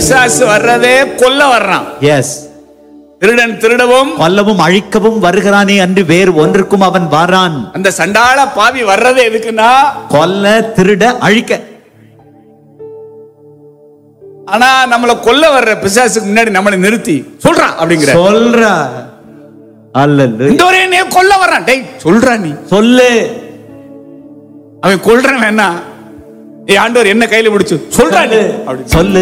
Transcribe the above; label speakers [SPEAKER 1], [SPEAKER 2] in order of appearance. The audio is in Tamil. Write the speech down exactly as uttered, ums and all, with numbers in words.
[SPEAKER 1] பிசாசு வர்றதே கொல்ல வர்றான்.
[SPEAKER 2] எஸ்.
[SPEAKER 1] திருடன் திருடவும்
[SPEAKER 2] கொல்லவும் அழிக்கவும் வருகிறானே அன்று வேறு ஒன்றுக்கும் அவன் வாரான்.
[SPEAKER 1] அந்த சண்டாள பாவி வர்றதே எதுக்குன்னா
[SPEAKER 2] கொல்ல, திருட, அழிக்க.
[SPEAKER 1] ஆனா நம்மளை கொல்ல வர்ற பிசாசுக்கு முன்னாடி நம்மளை நிறுத்தி சொல்றான் அப்படிங்கிற
[SPEAKER 2] சொல்றா. அல்லேலூயா.
[SPEAKER 1] இந்த ஒரே நீ கொல்ல வர்றான். டேய் சொல்றா, நீ
[SPEAKER 2] சொல்லு.
[SPEAKER 1] அவன் கொல்றான் வேணா, ஏ ஆண்டவர் என்ன கையில பிடிச்சு சொல்றா நீ அப்படி
[SPEAKER 2] சொல்லு.